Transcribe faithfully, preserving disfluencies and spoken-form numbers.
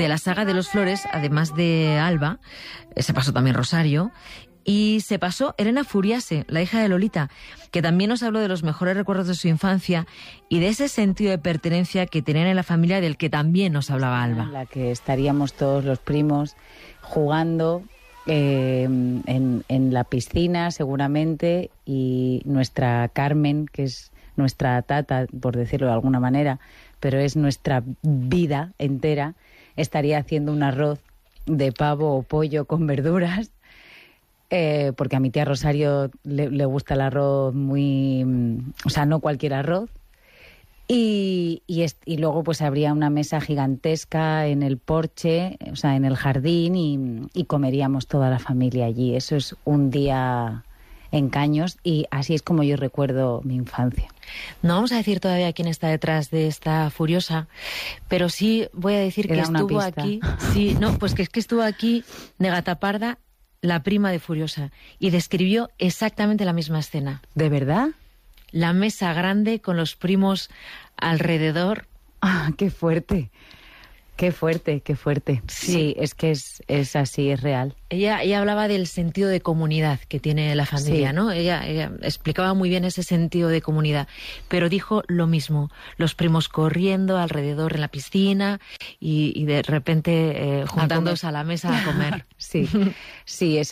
de la saga de los Flores, además de Alba, se pasó también Rosario, y se pasó Elena Furiase, la hija de Lolita, que también nos habló de los mejores recuerdos de su infancia y de ese sentido de pertenencia que tenían en la familia, del que también nos hablaba Alba. En la que estaríamos todos los primos jugando eh, en, en la piscina, seguramente, y nuestra Carmen, que es nuestra tata, por decirlo de alguna manera, pero es nuestra vida entera, estaría haciendo un arroz de pavo o pollo con verduras. Eh, porque a mi tía Rosario le, le gusta el arroz muy... O sea, no cualquier arroz. Y, y, est- y luego pues habría una mesa gigantesca en el porche, o sea, en el jardín, y, y comeríamos toda la familia allí. Eso es un día en Caños, y así es como yo recuerdo mi infancia. No vamos a decir todavía quién está detrás de esta Furiosa, pero sí voy a decir que Era una estuvo pista. aquí... Sí, no, pues que es que estuvo aquí Negata Parda, la prima de Furiosa, y describió exactamente la misma escena. ¿De verdad? La mesa grande con los primos alrededor. ¡Ah, qué fuerte! Qué fuerte, qué fuerte. Sí. Sí, es que es, es así, es real. Ella, ella hablaba del sentido de comunidad que tiene la familia, Sí. ¿no? Ella, ella explicaba muy bien ese sentido de comunidad, pero dijo lo mismo, los primos corriendo alrededor en la piscina y, y de repente eh, juntándose a la mesa a comer. Sí, sí, es